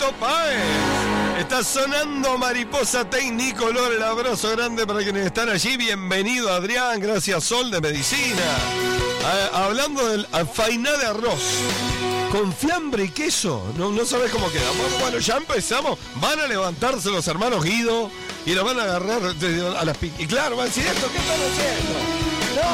Fito Páez. Está sonando Mariposa Tecnicolor. El abrazo grande para quienes están allí. Bienvenido, Adrián. Gracias, Sol de Medicina. Hablando del fainá de arroz con fiambre y queso. No sabes cómo queda. Bueno, ya empezamos. Van a levantarse los hermanos Guido y lo van a agarrar a las piñas. Y claro, van a decir, ¿esto qué están haciendo?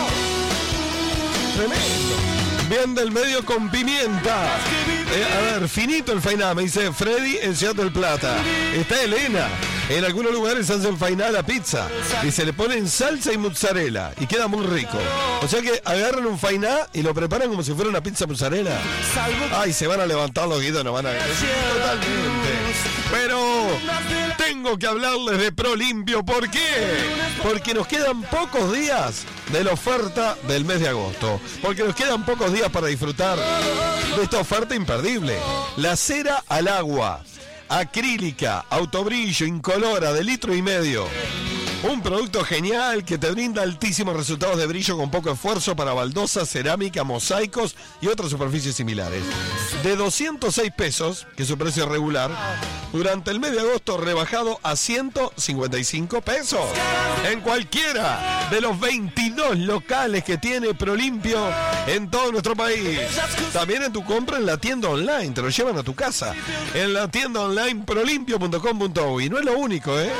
No. Tremendo. Bien del medio con pimienta. A ver, finito el fainá, me dice Freddy en Ciudad del Plata. Está Elena. En algunos lugares hacen fainá a la pizza y se le ponen salsa y mozzarella y queda muy rico. O sea que agarran un fainá y lo preparan como si fuera una pizza mozzarella. Ay, se van a levantar los guidos, no van a... Totalmente. Pero tengo que hablarles de ProLimpio. ¿Por qué? Porque nos quedan pocos días de la oferta del mes de agosto. Porque nos quedan pocos días para disfrutar de esta oferta imperdible. La cera al agua acrílica, autobrillo, incolora, de 1,5 litros. Un producto genial que te brinda altísimos resultados de brillo con poco esfuerzo para baldosas, cerámica, mosaicos y otras superficies similares. De 206 pesos, que es su precio regular, durante el mes de agosto rebajado a 155 pesos. En cualquiera de los 22 locales que tiene ProLimpio en todo nuestro país. También en tu compra en la tienda online, te lo llevan a tu casa. En la tienda online prolimpio.com.uy. No es lo único, ¿eh?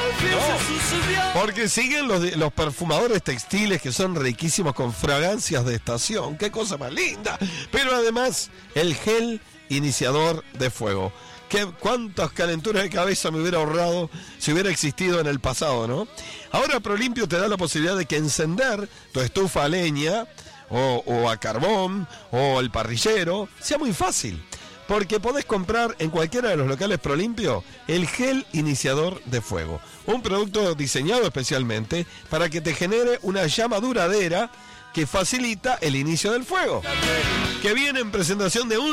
No. Porque siguen los perfumadores textiles que son riquísimos con fragancias de estación. ¡Qué cosa más linda! Pero además, el gel iniciador de fuego. ¿Cuántas calenturas de cabeza me hubiera ahorrado si hubiera existido en el pasado, no? Ahora ProLimpio te da la posibilidad de que encender tu estufa a leña o a carbón o el parrillero sea muy fácil. Porque podés comprar en cualquiera de los locales ProLimpio el gel iniciador de fuego. Un producto diseñado especialmente para que te genere una llama duradera que facilita el inicio del fuego. Que viene en presentación de un